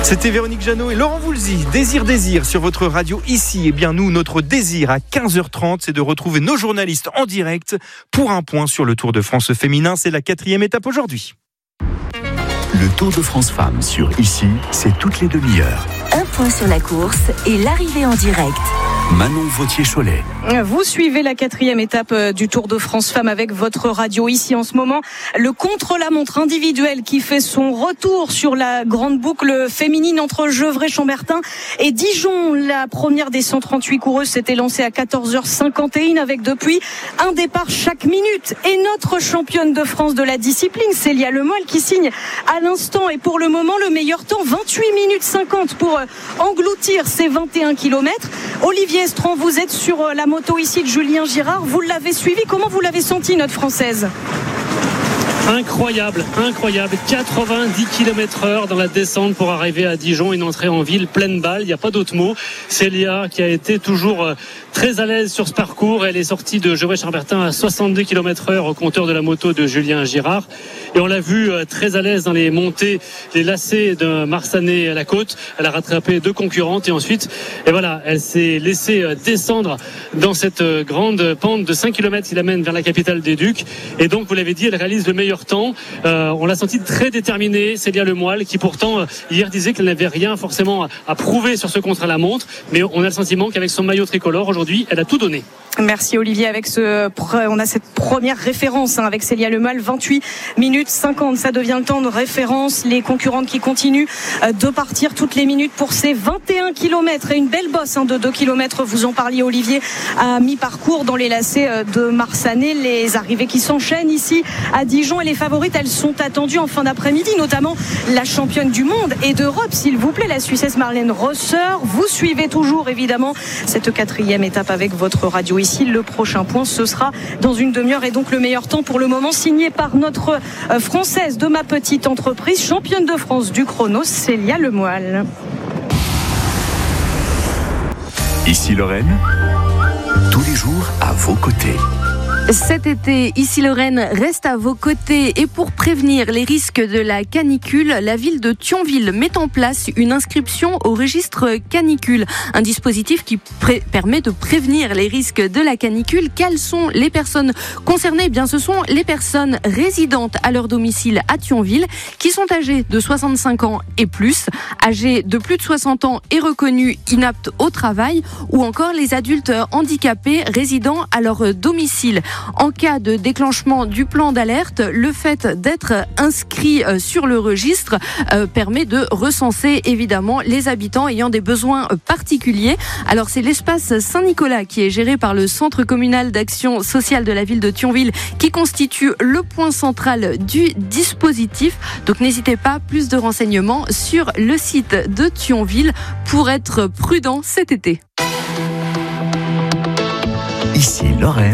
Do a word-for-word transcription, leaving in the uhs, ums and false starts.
C'était Véronique Jeannot et Laurent Voulzy. Désir, désir sur votre radio ici. Eh bien nous, notre désir à quinze heures trente, c'est de retrouver nos journalistes en direct pour un point sur le Tour de France féminin. C'est la quatrième étape aujourd'hui. Le Tour de France Femmes sur Ici, c'est toutes les demi-heures. Un point sur la course et l'arrivée en direct. Manon Vautier-Cholet. Vous suivez la quatrième étape du Tour de France Femmes avec votre radio ici en ce moment. Le contre-la-montre individuel qui fait son retour sur la grande boucle féminine entre Gevrey-Chambertin et Dijon. La première des cent trente-huit coureuses s'était lancée à quatorze heures cinquante et un avec depuis un départ chaque minute. Et notre championne de France de la discipline, Célia Lemoyle, qui signe à l'instant et pour le moment le meilleur temps, vingt-huit minutes cinquante pour engloutir ces vingt et un kilomètres. Olivier Estran, vous êtes sur la moto ici de Julien Girard. Vous l'avez suivi. Comment vous l'avez senti, notre Française ? Incroyable, incroyable. quatre-vingt-dix kilomètres heure dans la descente pour arriver à Dijon. Une entrée en ville pleine balle. Il n'y a pas d'autre mot. Célia, qui a été toujours très à l'aise sur ce parcours. Elle est sortie de Gevrey-Chambertin à soixante-deux kilomètres heure au compteur de la moto de Julien Girard. Et on l'a vu très à l'aise dans les montées, les lacets de Marsanet à la côte. Elle a rattrapé deux concurrentes et ensuite, et voilà, elle s'est laissée descendre dans cette grande pente de cinq kilomètres qui l'amène vers la capitale des Ducs. Et donc, vous l'avez dit, elle réalise le meilleur temps. Euh, on l'a senti très déterminée, Célia Lemoyle, qui pourtant hier disait qu'elle n'avait rien forcément à prouver sur ce contre-la-montre, mais on a le sentiment qu'avec son maillot tricolore aujourd'hui, elle a tout donné. Merci Olivier. Avec ce, on a cette première référence hein, avec Célia Lemoyle, vingt-huit minutes cinquante. Ça devient le temps de référence. Les concurrentes qui continuent de partir toutes les minutes pour ces vingt et un kilomètres et une belle bosse hein, de deux kilomètres. Vous en parliez Olivier, à mi-parcours dans les lacets de Marsanet. Les arrivées qui s'enchaînent ici à Dijon et les favorites, elles sont attendues en fin d'après-midi, notamment la championne du monde et d'Europe, s'il vous plaît, la Suissesse Marlène Rosser. Vous suivez toujours évidemment cette quatrième étape avec votre radio ici. Le prochain point, ce sera dans une demi-heure et donc le meilleur temps pour le moment signé par notre Française de ma petite entreprise, championne de France du chrono, Célia Lemoyle. Ici Lorraine, tous les jours à vos côtés. Cet été, Ici Lorraine reste à vos côtés et pour prévenir les risques de la canicule, la ville de Thionville met en place une inscription au registre canicule. Un dispositif qui pré- permet de prévenir les risques de la canicule. Quelles sont les personnes concernées ? Eh bien, ce sont les personnes résidentes à leur domicile à Thionville qui sont âgées de soixante-cinq ans et plus, âgées de plus de soixante ans et reconnues inaptes au travail ou encore les adultes handicapés résidant à leur domicile. En cas de déclenchement du plan d'alerte, le fait d'être inscrit sur le registre euh, permet de recenser évidemment les habitants ayant des besoins particuliers. Alors c'est l'espace Saint-Nicolas qui est géré par le Centre communal d'action sociale de la ville de Thionville qui constitue le point central du dispositif. Donc n'hésitez pas, plus de renseignements sur le site de Thionville pour être prudent cet été. Ici Lorraine.